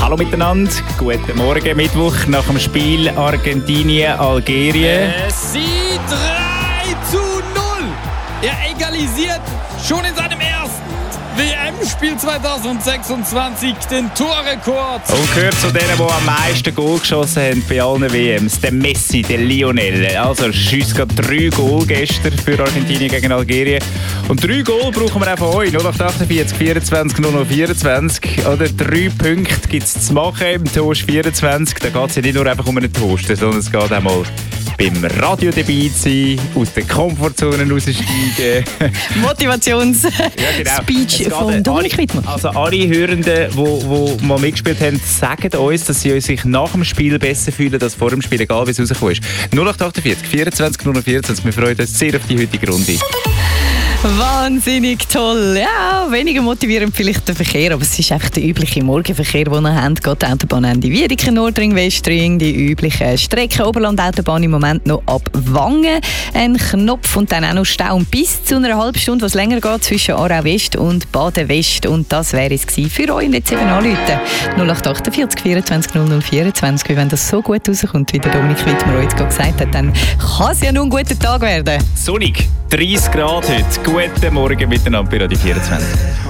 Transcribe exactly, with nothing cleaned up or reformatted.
Hallo miteinander, guten Morgen, Mittwoch nach dem Spiel Argentinien-Algerien. Messi drei zu null. Er egalisiert schon in seinem ersten W M-Spiel zwanzig sechsundzwanzig den Torrekord. Und gehört zu denen, die am meisten Goal geschossen haben bei allen W Ms. Der Messi, der Lionel. Also er schiesst gerade drei Goal gestern für Argentinien gegen Algerien. Und drei Goal brauchen wir auch von euch. null acht achtundvierzig vierundzwanzig null null vierundzwanzig. Oder drei Punkte gibt es zu machen im Toast vierundzwanzig. Da geht es ja nicht nur einfach um einen Toast, sondern es geht auch mal beim Radio dabei sein, aus der Komfortzone raussteigen. Motivations-Speech ja, genau. von Dominik Wittmann. Also alle Hörenden, die mal mitgespielt haben, sagen uns, dass sie sich nach dem Spiel besser fühlen als vor dem Spiel, egal wie es rausgekommen ist. null acht achtundvierzig vierundzwanzig null null vierundzwanzig. Wir freuen uns sehr auf die heutige Runde. Wahnsinnig toll. Ja, weniger motivierend vielleicht der Verkehr, aber es ist einfach der übliche Morgenverkehr, den ihr habt. Geht die Autobahnende Wiedeke, Nordring, Westring, die üblichen Strecken. Oberland-Autobahn im Moment noch ab Wangen. Ein Knopf und dann auch noch Stau. Und bis zu einer halben Stunde, was länger geht, zwischen Aarau West und Baden West. Und das wäre es gewesen für euch. Und jetzt eben anrufen. null acht achtundvierzig vierundzwanzig null null vierundzwanzig. Wenn das so gut rauskommt, wie der Dominik Wittmann heute gesagt hat, dann kann es ja nur ein guter Tag werden. Sonnig, dreißig Grad heute. Guten Morgen miteinander bei Radio vierundzwanzig.